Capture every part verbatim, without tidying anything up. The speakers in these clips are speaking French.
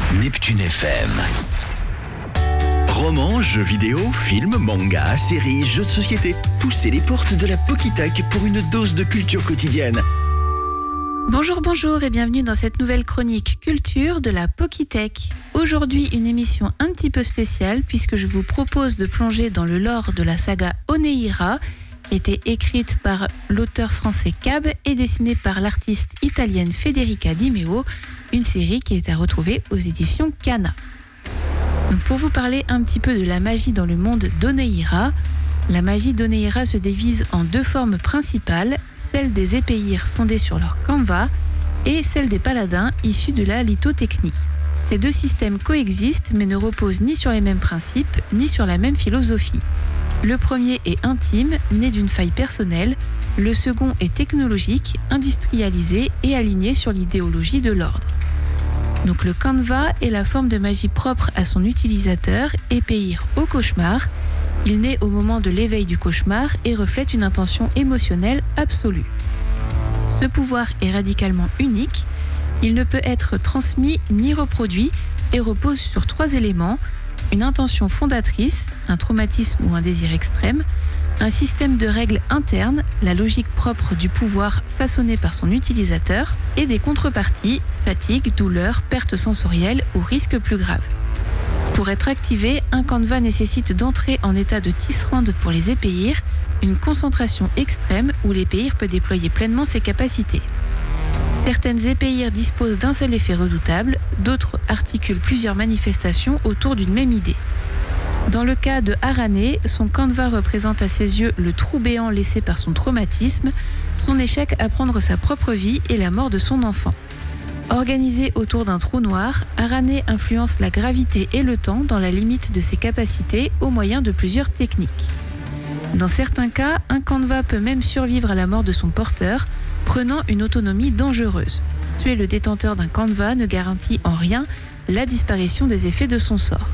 Neptune F M. Romans, jeux vidéo, films, mangas, séries, jeux de société. Poussez les portes de la Pokitech pour une dose de culture quotidienne. Bonjour, bonjour et bienvenue dans cette nouvelle chronique culture de la Pokitech. Aujourd'hui, une émission un petit peu spéciale puisque je vous propose de plonger dans le lore de la saga Oneira, qui a été écrite par l'auteur français Cab et dessinée par l'artiste italienne Federica Di Meo, une série qui est à retrouver aux éditions Kana. Donc pour vous parler un petit peu de la magie dans le monde d'Oneira, la magie d'Oneira se divise en deux formes principales, celle des épéirs fondés sur leur canevas et celle des paladins issus de la lithotechnie. Ces deux systèmes coexistent mais ne reposent ni sur les mêmes principes ni sur la même philosophie. Le premier est intime, né d'une faille personnelle, le second est technologique, industrialisé et aligné sur l'idéologie de l'ordre. Donc le canevas est la forme de magie propre à son utilisateur, épéir au cauchemar. Il naît au moment de l'éveil du cauchemar et reflète une intention émotionnelle absolue. Ce pouvoir est radicalement unique, il ne peut être transmis ni reproduit et repose sur trois éléments: une intention fondatrice, un traumatisme ou un désir extrême, un système de règles internes, la logique propre du pouvoir façonné par son utilisateur, et des contreparties, fatigue, douleur, perte sensorielle ou risque plus grave. Pour être activé, un canevas nécessite d'entrer en état de tisserand pour les épéirs, une concentration extrême où l'épéir peut déployer pleinement ses capacités. Certaines épéirs disposent d'un seul effet redoutable, d'autres articulent plusieurs manifestations autour d'une même idée. Dans le cas de Arane, son canevas représente à ses yeux le trou béant laissé par son traumatisme, son échec à prendre sa propre vie et la mort de son enfant. Organisé autour d'un trou noir, Arane influence la gravité et le temps dans la limite de ses capacités au moyen de plusieurs techniques. Dans certains cas, un canevas peut même survivre à la mort de son porteur, prenant une autonomie dangereuse. Tuer le détenteur d'un canevas ne garantit en rien la disparition des effets de son sort.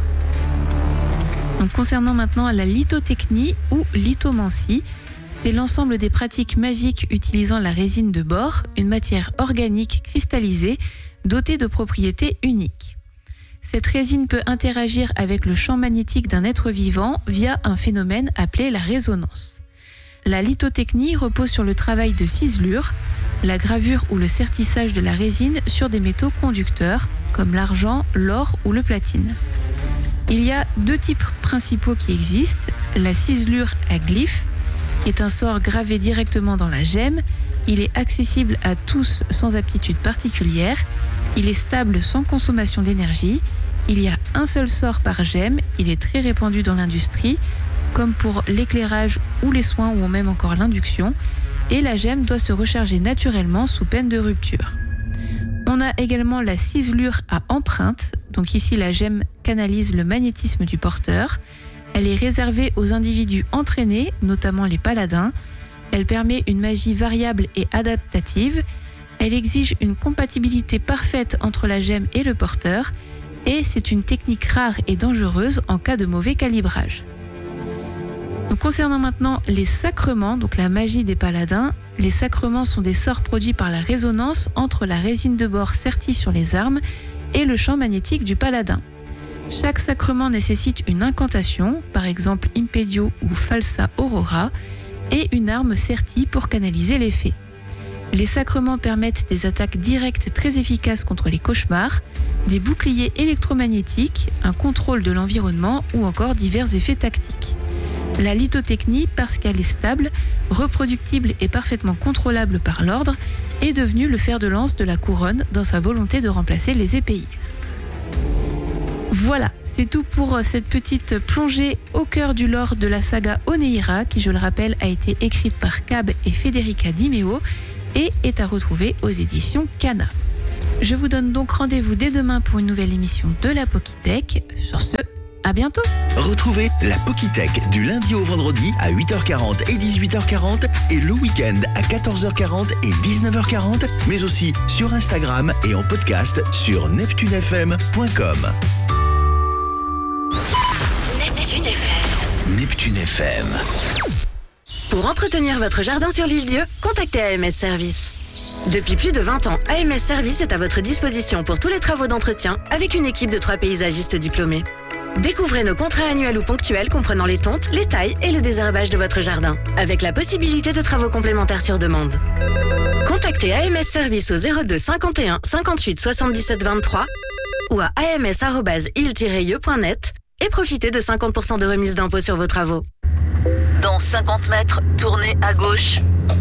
Donc, concernant maintenant la lithotechnie ou lithomancie, c'est l'ensemble des pratiques magiques utilisant la résine de bore, une matière organique cristallisée dotée de propriétés uniques. Cette résine peut interagir avec le champ magnétique d'un être vivant via un phénomène appelé la résonance. La lithotechnie repose sur le travail de ciselure, la gravure ou le sertissage de la résine sur des métaux conducteurs comme l'argent, l'or ou le platine. Il y a deux types principaux qui existent, la ciselure à glyphe, qui est un sort gravé directement dans la gemme. Il est accessible à tous sans aptitude particulière. Il est stable sans consommation d'énergie. Il y a un seul sort par gemme. Il est très répandu dans l'industrie, comme pour l'éclairage ou les soins ou même encore l'induction. Et la gemme doit se recharger naturellement sous peine de rupture. On a également la ciselure à empreinte. Donc ici, la gemme canalise le magnétisme du porteur. Elle est réservée aux individus entraînés, notamment les paladins. Elle permet une magie variable et adaptative. Elle exige une compatibilité parfaite entre la gemme et le porteur. Et c'est une technique rare et dangereuse en cas de mauvais calibrage. Donc, concernant maintenant les sacrements, donc la magie des paladins, les sacrements sont des sorts produits par la résonance entre la résine de bore sertie sur les armes et le champ magnétique du paladin. Chaque sacrement nécessite une incantation, par exemple Impedio ou Falsa Aurora, et une arme sertie pour canaliser l'effet. Les sacrements permettent des attaques directes très efficaces contre les cauchemars, des boucliers électromagnétiques, un contrôle de l'environnement ou encore divers effets tactiques. La lithotechnie, parce qu'elle est stable, reproductible et parfaitement contrôlable par l'ordre, est devenue le fer de lance de la couronne dans sa volonté de remplacer les épéirs. Voilà, c'est tout pour cette petite plongée au cœur du lore de la saga Oneira, qui, je le rappelle, a été écrite par Cab et Federica Di Meo et est à retrouver aux éditions Kana. Je vous donne donc rendez-vous dès demain pour une nouvelle émission de la Pokitech. Sur ce, à bientôt. Retrouvez la Pokitech du lundi au vendredi à huit heures quarante et dix-huit heures quarante et le week-end à quatorze heures quarante et dix-neuf heures quarante, mais aussi sur Instagram et en podcast sur neptune f m point com. Neptune F M. Neptune F M. Pour entretenir votre jardin sur l'île Dieu, contactez A M S Service. Depuis plus de vingt ans, A M S Service est à votre disposition pour tous les travaux d'entretien avec une équipe de trois paysagistes diplômés. Découvrez nos contrats annuels ou ponctuels comprenant les tontes, les tailles et le désherbage de votre jardin, avec la possibilité de travaux complémentaires sur demande. Contactez A M S Service au zéro deux cinquante et un cinquante-huit soixante-dix-sept vingt-trois ou à a m s arobase il tiret i e point net et profitez de cinquante pour cent de remise d'impôt sur vos travaux. Dans cinquante mètres, tournez à gauche.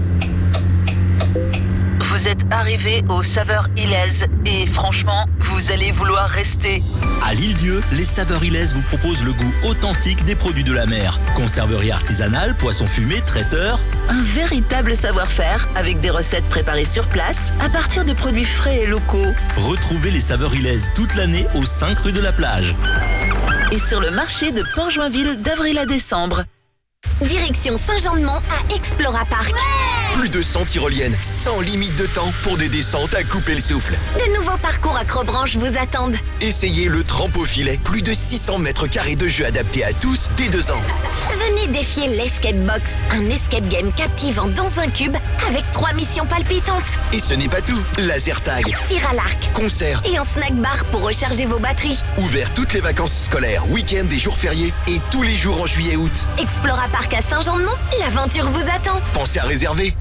Vous êtes arrivé aux Saveurs Ilaises et franchement, vous allez vouloir rester. À l'Île-Dieu, les Saveurs Ilaises vous proposent le goût authentique des produits de la mer. Conserverie artisanale, poissons fumés, traiteurs. Un véritable savoir-faire avec des recettes préparées sur place à partir de produits frais et locaux. Retrouvez les Saveurs Ilaises toute l'année aux cinq rue de la Plage. Et sur le marché de Port-Joinville d'avril à décembre. Direction Saint-Jean-de-Mont à Explora Park. Ouais, plus de cent tyroliennes, sans limite de temps pour des descentes à couper le souffle. De nouveaux parcours accrobranche vous attendent. Essayez le trampo filet, plus de six cents mètres carrés de jeux adaptés à tous dès deux ans. Venez défier l'Escape Box, un escape game captivant dans un cube avec trois missions palpitantes. Et ce n'est pas tout, laser tag, tir à l'arc, concert et un snack bar pour recharger vos batteries. Ouvert toutes les vacances scolaires, week-ends et jours fériés et tous les jours en juillet et août. Explora Park à Saint-Jean-de-Mont, l'aventure vous attend. Pensez à réserver.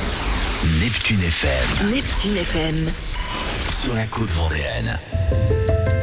Neptune F M. Neptune F M. Sur la côte vendéenne.